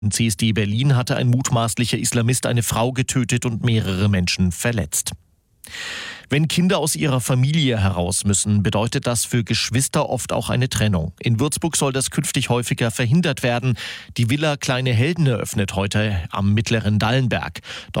In CSD Berlin hatte ein mutmaßlicher Islamist eine Frau getötet und mehrere Menschen verletzt. Wenn Kinder aus ihrer Familie heraus müssen, bedeutet das für Geschwister oft auch eine Trennung. In Würzburg soll das künftig häufiger verhindert werden. Die Villa Kleine Helden eröffnet heute am Mittleren Dallenberg. Dort